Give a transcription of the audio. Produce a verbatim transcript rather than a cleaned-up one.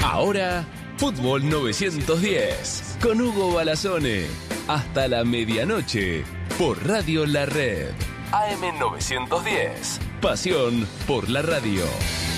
Ahora, Fútbol novecientos diez, con Hugo Balazone. Hasta la medianoche, por Radio La Red. A M novecientos diez, pasión por la radio.